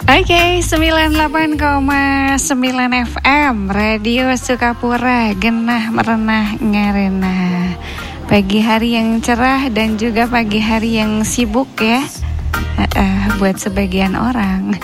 Oke, 98,9 FM Radio Sukapura, genah merenah ngarenah. Pagi hari yang cerah dan juga pagi hari yang sibuk ya. Buat sebagian orang.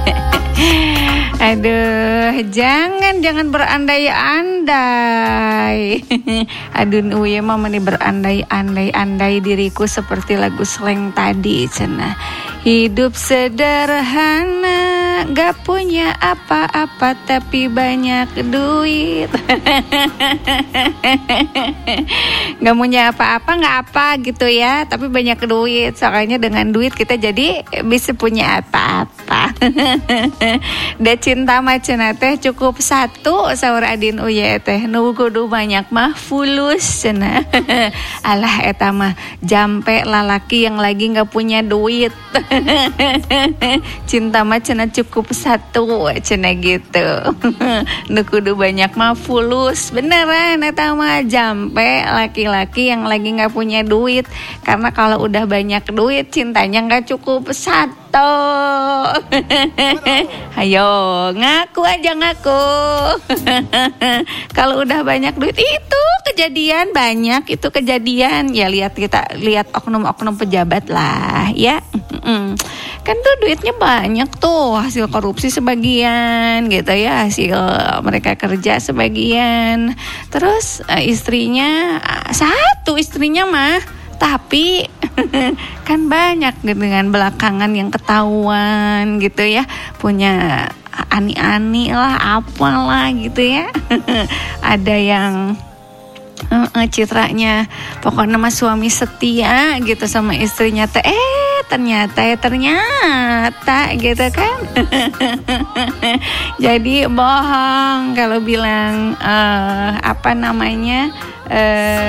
Aduh, jangan berandai-andai. Aduh, uya mah meni berandai-andai diriku seperti lagu slang tadi cenah. Hidup sederhana, gak punya apa-apa tapi banyak duit. Gak punya apa-apa gak apa gitu ya, tapi banyak duit. Soalnya dengan duit kita jadi bisa punya apa-apa. Da cinta macana teh cukup satu saur Adin Uye teh, nu kudu banyak mah fulus cenah. Alah eta mah jampe lalaki yang lagi gak punya duit. Cinta mah cenah cukup satu cenah gitu. Nu kudu banyak mah fulus. Beneran eta mah jampe laki-laki yang lagi gak punya duit. Karena kalau udah banyak duit cintanya gak cukup satu. Ayo ngaku aja ngaku. Kalau udah banyak duit itu kejadian banyak, itu kejadian ya. Lihat oknum-oknum pejabat lah ya. Kan tuh duitnya banyak tuh, hasil korupsi sebagian gitu ya, hasil mereka kerja sebagian. Terus istrinya mah, tapi kan banyak dengan belakangan yang ketahuan gitu ya, punya ani-ani lah apalah gitu ya. Ada yang citranya pokoknya mah suami setia gitu sama istrinya teh, ternyata gitu kan. Jadi bohong kalau bilang